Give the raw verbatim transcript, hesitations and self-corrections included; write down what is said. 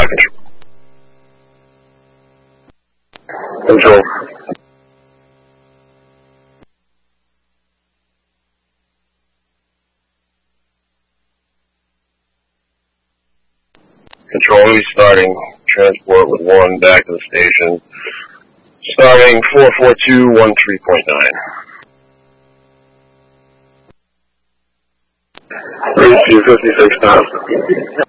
Control. Control, restarting transport with one back to the station. Starting four four two one three point nine. Receive fifty-six thousand.